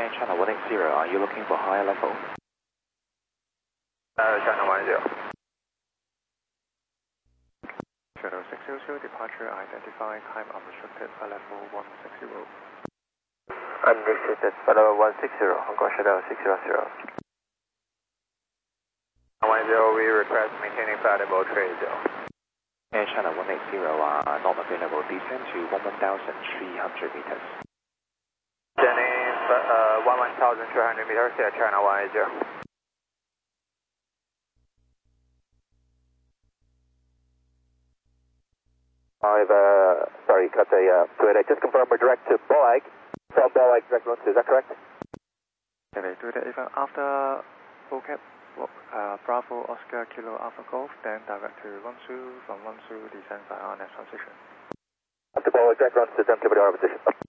And China 180, are you looking for higher level? China 10. Shadow 600, departure identified, climb unrestricted, level 160. Unrestricted, level 160, Hong Kong Shadow 600. 10, we request maintaining flight level 30. Air China 180, not available, descend to 1,300 meters. Descending 1,300 meters, Air China 180. Sorry, cut a Twitter. Just confirm we're direct to Bolag. From Bolag, direct run to, is that correct? Okay, do that even after vocab, Bravo Oscar Kilo Alpha Golf, then direct to Wenzhou, from Wenzhou descend by RNS transition. After Bolag, direct run to 10 position.